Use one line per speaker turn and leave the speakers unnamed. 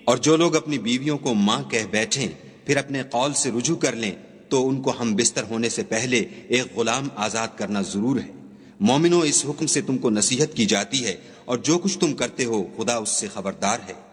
और जो लोग अपनी बीवियों को मां कह बैठें फिर अपने कौल से रुजू कर लें तो उनको हम बिस्तर होने से पहले एक गुलाम आजाद करना जरूर है। मोमिनो, इस हुक्म से तुमको नसीहत की जाती है और जो कुछ तुम करते हो खुदा उससे खबरदार है।